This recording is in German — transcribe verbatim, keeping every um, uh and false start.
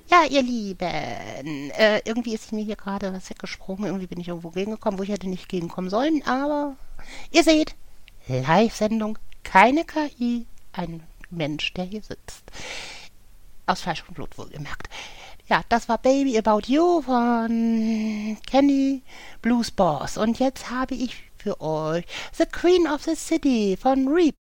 Ja, ihr Lieben, äh, irgendwie ist mir hier gerade was weggesprungen. Irgendwie bin ich irgendwo gegengekommen, wo ich hätte nicht gegenkommen sollen. Aber ihr seht, Live-Sendung, keine K I, ein Mensch, der hier sitzt. Aus Fleisch und Blut wohlgemerkt. Ja, das war Baby About You von Kenny Blues Boss. Und jetzt habe ich für euch The Queen of the City von Reap.